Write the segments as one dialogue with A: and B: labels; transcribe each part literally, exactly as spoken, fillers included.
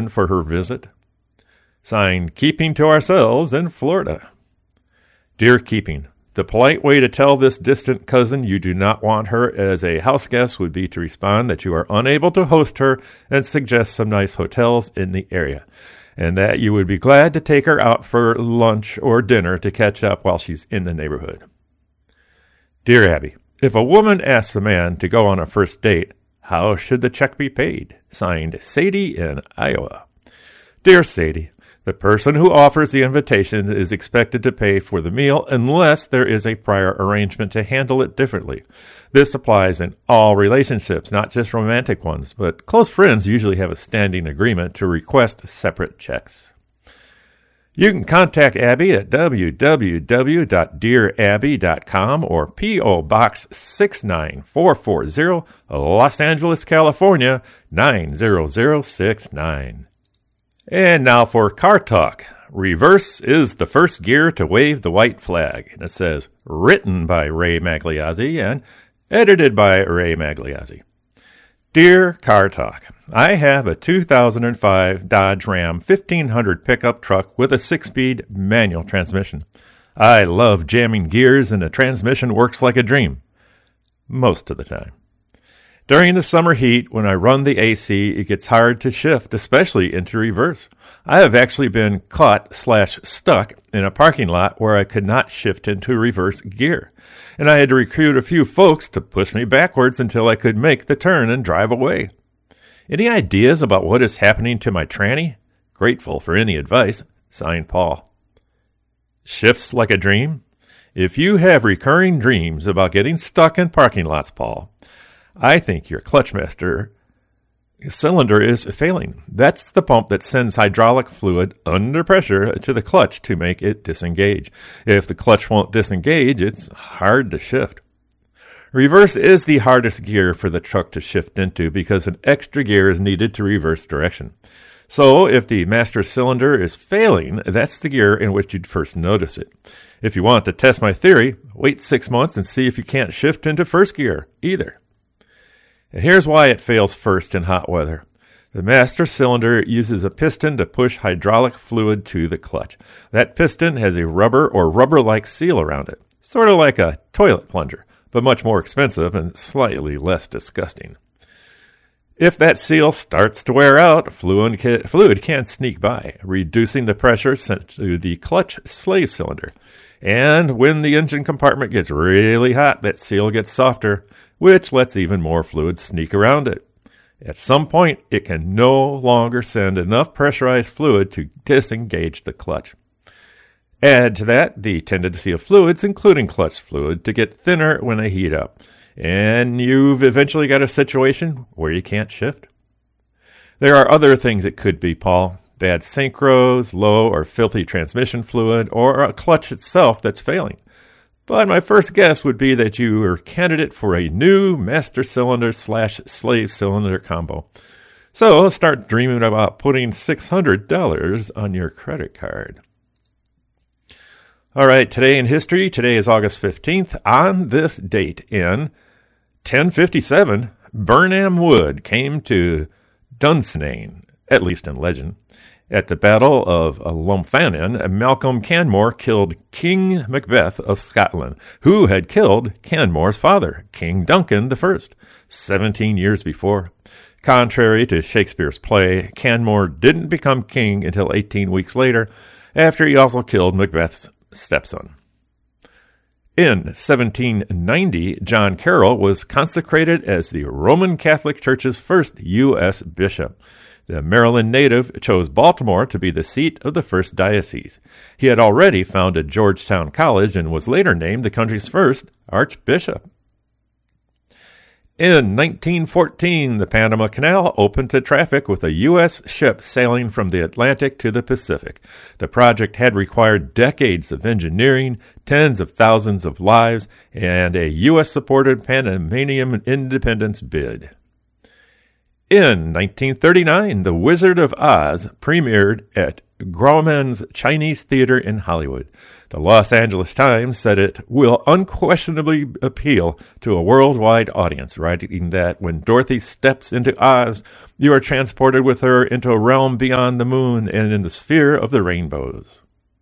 A: plan for her visit. Signed, Keeping to Ourselves in Florida. Dear Keeping, the polite way to tell this distant cousin you do not want her as a house guest would be to respond that you are unable to host her and suggest some nice hotels in the area, and that you would be glad to take her out for lunch or dinner to catch up while she's in the neighborhood. Dear Abby, if a woman asks a man to go on a first date, how should the check be paid? Signed, Sadie in Iowa. Dear Sadie, the person who offers the invitation is expected to pay for the meal unless there is a prior arrangement to handle it differently. This applies in all relationships, not just romantic ones, but close friends usually have a standing agreement to request separate checks. You can contact Abby at w w w dot dear abby dot com or P O. Box six nine four four zero, Los Angeles, California, nine zero zero six nine. And now for Car Talk. Reverse is the first gear to wave the white flag. And it says, written by Ray Magliazzi and edited by Ray Magliazzi. Dear Car Talk, I have a two thousand five Dodge Ram fifteen hundred pickup truck with a six-speed manual transmission. I love jamming gears and the transmission works like a dream. Most of the time. During the summer heat, when I run the A C, it gets hard to shift, especially into reverse. I have actually been caught slash stuck in a parking lot where I could not shift into reverse gear, and I had to recruit a few folks to push me backwards until I could make the turn and drive away. Any ideas about what is happening to my tranny? Grateful for any advice. Signed, Paul. Shifts like a dream? If you have recurring dreams about getting stuck in parking lots, Paul, I think your clutch master cylinder is failing. That's the pump that sends hydraulic fluid under pressure to the clutch to make it disengage. If the clutch won't disengage, it's hard to shift. Reverse is the hardest gear for the truck to shift into because an extra gear is needed to reverse direction. So if the master cylinder is failing, that's the gear in which you'd first notice it. If you want to test my theory, wait six months and see if you can't shift into first gear either. And here's why it fails first in hot weather. The master cylinder uses a piston to push hydraulic fluid to the clutch. That piston has a rubber or rubber-like seal around it, sort of like a toilet plunger, but much more expensive and slightly less disgusting. If that seal starts to wear out, fluid can, fluid can sneak by, reducing the pressure sent to the clutch slave cylinder. And when the engine compartment gets really hot, that seal gets softer, which lets even more fluid sneak around it. At some point, it can no longer send enough pressurized fluid to disengage the clutch. Add to that the tendency of fluids, including clutch fluid, to get thinner when they heat up, and you've eventually got a situation where you can't shift. There are other things it could be, Paul. Bad synchros, low or filthy transmission fluid, or a clutch itself that's failing. But my first guess would be that you are a candidate for a new master cylinder slash slave cylinder combo. So start dreaming about putting six hundred dollars on your credit card. All right, today in history, today is August fifteenth. On this date in ten fifty-seven, Birnam Wood came to Dunsinane, at least in legend. At the Battle of Lumphanan, Malcolm Canmore killed King Macbeth of Scotland, who had killed Canmore's father, King Duncan the First, seventeen years before. Contrary to Shakespeare's play, Canmore didn't become king until eighteen weeks later, after he also killed Macbeth's stepson. In seventeen ninety, John Carroll was consecrated as the Roman Catholic Church's first U S bishop. The Maryland native chose Baltimore to be the seat of the first diocese. He had already founded Georgetown College and was later named the country's first archbishop. In nineteen fourteen, the Panama Canal opened to traffic with a U S ship sailing from the Atlantic to the Pacific. The project had required decades of engineering, tens of thousands of lives, and a U S-supported Panamanian independence bid. In nineteen thirty-nine, The Wizard of Oz premiered at Grauman's Chinese Theater in Hollywood. The Los Angeles Times said it will unquestionably appeal to a worldwide audience, writing that when Dorothy steps into Oz, you are transported with her into a realm beyond the moon and in the sphere of the rainbows.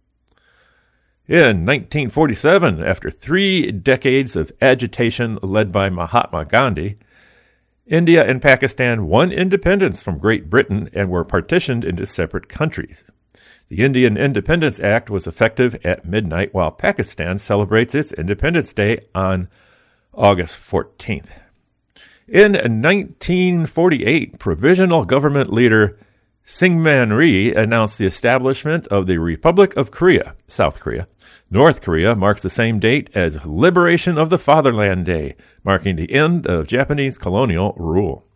A: In nineteen forty-seven, after three decades of agitation led by Mahatma Gandhi, India and Pakistan won independence from Great Britain and were partitioned into separate countries. The Indian Independence Act was effective at midnight, while Pakistan celebrates its Independence Day on August fourteenth. In nineteen forty-eight, provisional government leader Syngman Rhee announced the establishment of the Republic of Korea, South Korea. North Korea marks the same date as Liberation of the Fatherland Day, marking the end of Japanese colonial rule.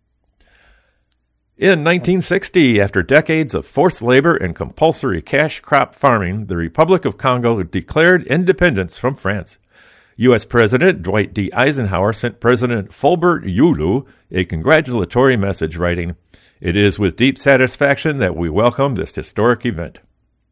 A: In nineteen sixty, after decades of forced labor and compulsory cash crop farming, the Republic of Congo declared independence from France. U S. President Dwight D. Eisenhower sent President Fulbert Yulu a congratulatory message, writing, "It is with deep satisfaction that we welcome this historic event."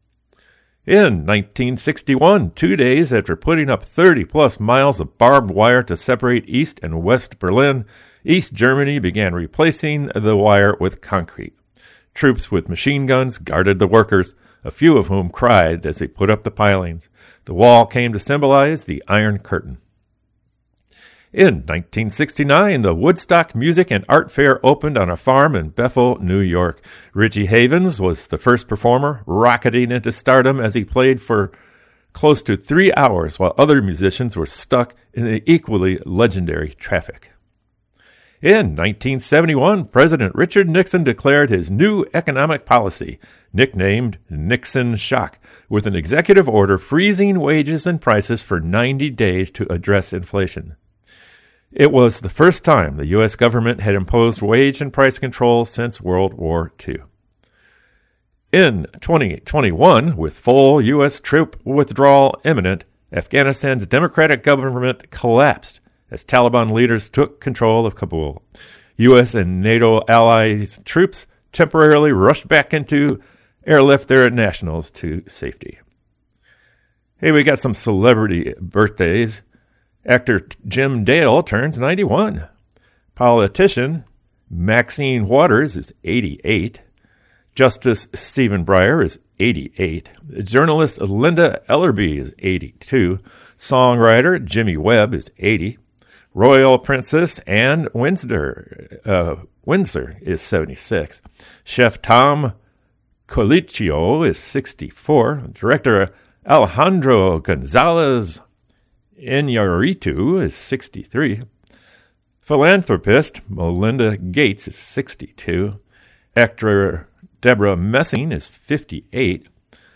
A: In nineteen sixty-one, two days after putting up thirty-plus miles of barbed wire to separate East and West Berlin, East Germany began replacing the wire with concrete. Troops with machine guns guarded the workers, a few of whom cried as they put up the pilings. The wall came to symbolize the Iron Curtain. In nineteen sixty-nine, the Woodstock Music and Art Fair opened on a farm in Bethel, New York. Richie Havens was the first performer, rocketing into stardom as he played for close to three hours while other musicians were stuck in the equally legendary traffic. In nineteen seventy-one, President Richard Nixon declared his new economic policy, nicknamed Nixon Shock, with an executive order freezing wages and prices for ninety days to address inflation. It was the first time the U S government had imposed wage and price control since World War Two. In twenty twenty-one, with full U S troop withdrawal imminent, Afghanistan's democratic government collapsed as Taliban leaders took control of Kabul. U S and NATO allies troops temporarily rushed back into airlift their nationals to safety. Hey, we got some celebrity birthdays. Actor Jim Dale turns ninety-one. Politician Maxine Waters is eighty-eight. Justice Stephen Breyer is eighty-eight. Journalist Linda Ellerby is eighty-two. Songwriter Jimmy Webb is eighty. Royal Princess Anne Windsor, uh, Windsor is seventy-six. Chef Tom Colicchio is sixty-four. Director Alejandro Gonzalez Iñárritu is sixty-three. Philanthropist Melinda Gates is sixty-two. Actor Deborah Messing is fifty-eight.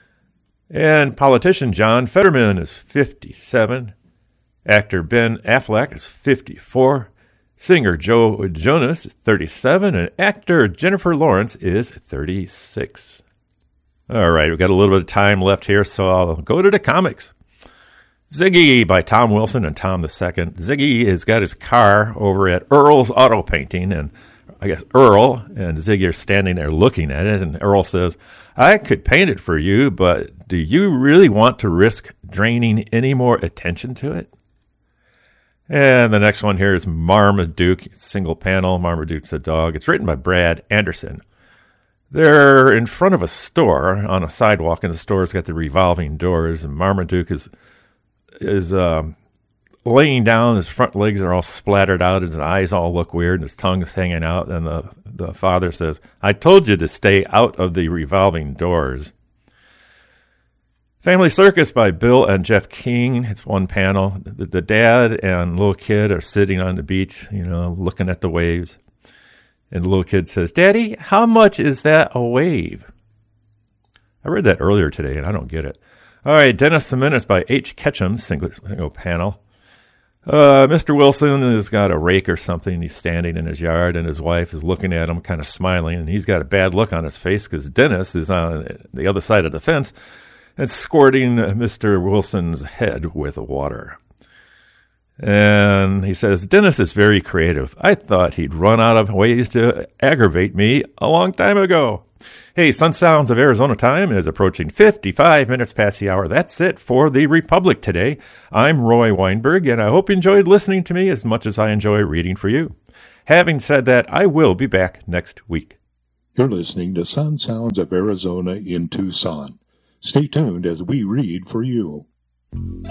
A: And politician John Fetterman is fifty-seven. Actor Ben Affleck is fifty-four. Singer Joe Jonas is thirty-seven. And actor Jennifer Lawrence is thirty-six. All right, we've got a little bit of time left here, so I'll go to the comics. Ziggy by Tom Wilson and Tom the Second. Ziggy has got his car over at Earl's Auto Painting, and I guess Earl and Ziggy are standing there looking at it, and Earl says, "I could paint it for you, but do you really want to risk draining any more attention to it?" And the next one here is Marmaduke, single panel. Marmaduke's a dog. It's written by Brad Anderson. They're in front of a store on a sidewalk, and the store's got the revolving doors, and Marmaduke is is um, laying down. His front legs are all splattered out. His eyes all look weird, and his tongue's hanging out. And the, the father says, "I told you to stay out of the revolving doors." Family Circus by Bill and Jeff King. It's one panel. The, the dad and little kid are sitting on the beach, you know, looking at the waves. And the little kid says, "Daddy, how much is that a wave?" I read that earlier today, and I don't get it. All right, Dennis the Menace by H. Ketchum, single, single panel. Uh, Mister Wilson has got a rake or something. He's standing in his yard, and his wife is looking at him, kind of smiling, and he's got a bad look on his face because Dennis is on the other side of the fence and squirting Mister Wilson's head with water. And he says, Dennis is very creative. I thought he'd run out of ways to aggravate me a long time ago. Hey, Sun Sounds of Arizona time is approaching fifty-five minutes past the hour. That's it for the Republic today. I'm Roy Weinberg, and I hope you enjoyed listening to me as much as I enjoy reading for you. Having said that, I will be back next week.
B: You're listening to Sun Sounds of Arizona in Tucson. Stay tuned as we read for you.